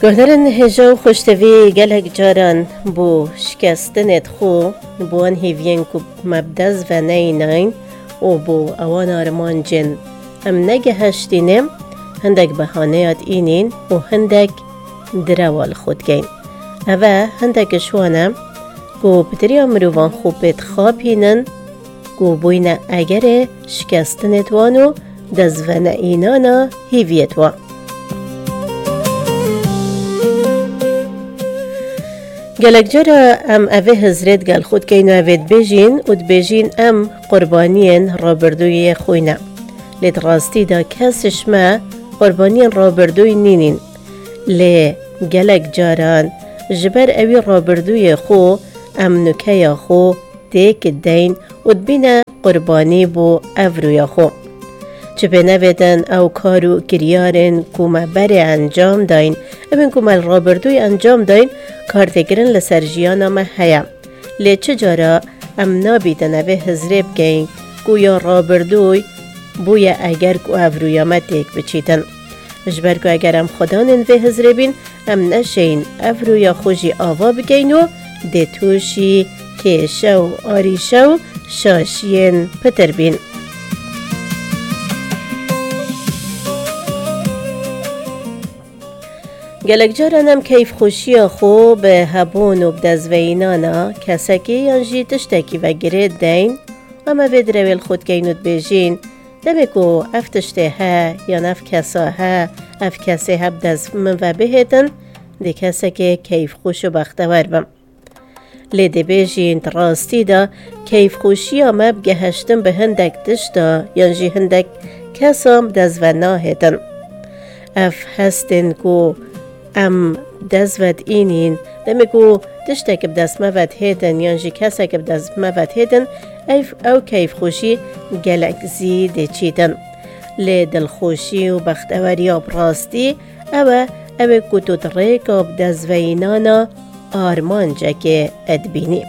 گهدارن هجا و خوشتوی گلک جاران بو شکستنت خو بوان هیوین کو مبدز و نینین و بو اوان آرمان جن ام نگه هشتینم هندک بحانیات اینین و هندک دروال خود گین اوه هندک شوانم گو پتریا مروان خوبت خواب هینن گو بوین اگر شکستنت وانو دزون اینانا هیویت وان گلک جرا ام اوه هزرت گل خود که اینو اوید بیجین و بیجین ام قربانین رابردوی خوینه لید راستی دا کسش ما قربانین رابردوی نینین لی گلک جاران جبر اوی رابردوی خو ام نکه خو دیک دین و بینه قربانی بو اوروی خو چه به نویدن او کارو کریارن کومه بری انجام داین امین کومه رابردوی انجام داین کار تگرن لسر جیانا ما هیا لی چه جارا ام نابیدن اوه هزریب گین گویا رابردوی بویا اگر کو اورویا ما تیک بچیتن جبر کو اگر ام خدانن وی هزریبین ام نشین اورویا خوشی آوا بگینو دی توشی کشو آریشو شاشین پتر بین گلک جارانم کیف خوشی خو به هبون و بدزوینانا کسکی یانجی تشتکی و گرید دین اما وید رویل خود که اینود بیجین دمکو اف تشته ها یا اف کسا ها اف کسی ها بدزمن و بهتن دی کسکی کیف خوش و بختور بم لیده بیجین راستی دا کیف خوشی اما بگهشتن به هندک تشتا یانجی هندک کسام بدزونا هتن اف هستن کو ام دزود اینین دمیگو دشته که بدست مود هیدن یانجی کسا که بدست مود هیدن او کیف خوشی گلک زیده چیدن لی دلخوشی و بختوری و براستی او کتو دریک و بدزوینانا آرمان جا که ادبینی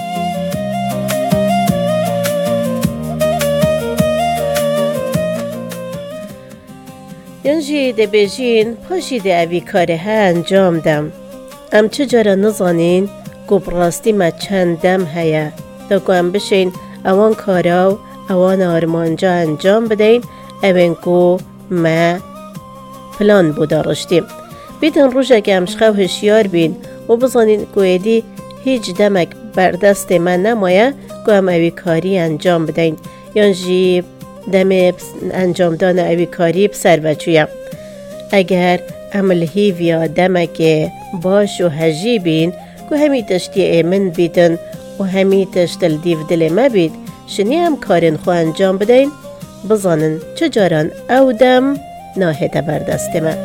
یانجی ده بیجین پاشی ده اوی کاره ها انجام دم ام چه جارا نزانین گو براستی ما چند دم هیا دا گو ام بشین اوان کاراو اوان آرمانجا انجام بدین اوین گو ما پلان بودارشتیم بیدن روژا که امشخو هشیار بین و بزانین گو ایدی هیچ دمک بردست من نمایه گو ام اوی کاری انجام بدین یانجی دم انجام دان اوی کاری بسر بچویم اگر عمل هیویا دمک باش و هجی بین که همی تشتی ایمن بیدن و همی تشتل دیو دل ما بید شنی هم کارن خو انجام بدین بزانن چجاران او دم ناهده بردست من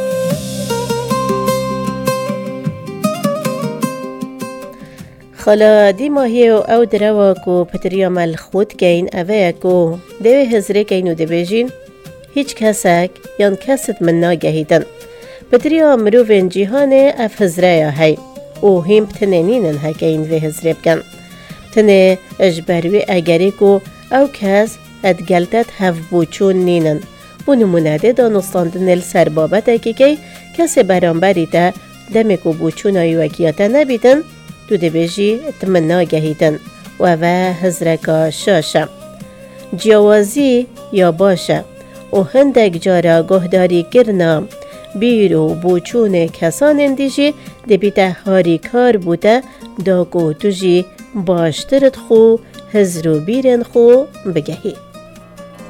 خالا دی ماهی او دروا کو پتریا مل خود گین اوه کو دوی هزره گین و دی بیجین هیچ کسک یان کست من ناگهیدن پتریا مروفین جیهان اف هزره یا هی او هم تنینین ها گین وی هزره بگن تنه اجبروی اگری کو او کس ادگلتت هف بوچون نینن بو نمونده دانستاندن السربابت اکی کسی برانبری ده دمکو بوچون آیوکیاتا نبیدن دو دی بیجی تمنا گهیدن و هزرکا شاشه جوازی یا باشه و هندک جارا گهداری کرنا بیرو بوچون کسان اندیجی دی بیده هاری کار بوده دا گو توجی باشترت خو هزرو بیرن خو بگهی